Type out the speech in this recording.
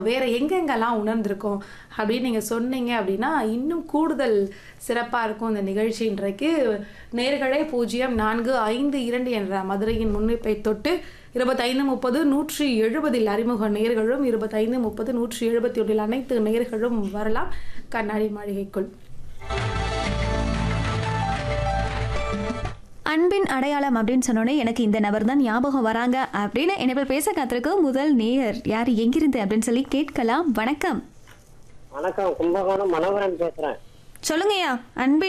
வேற எங்கெங்கெல்லாம் உணர்ந்திருக்கோம் அப்படின்னு நீங்க சொன்னீங்க அப்படின்னா, இன்னும் கூடுதல் சிறப்பா இருக்கும் இந்த நிகழ்ச்சி இன்றைக்கு. நேயர்களே 0452 என்ற மதுரையின் முன்னிப்பை தொட்டு 2530 170 அறிமுக நேயர்களும் 2530 171 அனைத்து நேயர்களும் வரலாம் கண்ணாடி மாளிகைக்குள். அன்பின் அடையாளம் அப்படின்னு சொன்னோன்னே எனக்கு இந்த நபர் தான் ஞாபகம் வராங்க அப்படின்னு என்ன பேச காத்திருக்கும் முதல் நேயர் யார் எங்கிருந்து அப்படின்னு சொல்லி கேட்கலாம். வணக்கம். வணக்கம், கும்பகோணம் மனோகரன் பேசுறேன். சொல்லுங்கய்யா. அன்பின்